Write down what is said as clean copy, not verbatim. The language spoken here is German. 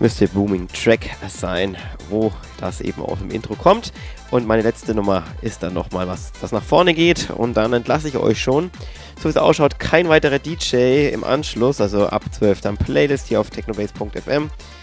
müsste Booming Track sein, wo das eben aus dem Intro kommt. Und meine letzte Nummer ist dann nochmal was, das nach vorne geht. Und dann entlasse ich euch schon. So wie es ausschaut, kein weiterer DJ im Anschluss. Also ab 12 dann Playlist hier auf technobase.fm.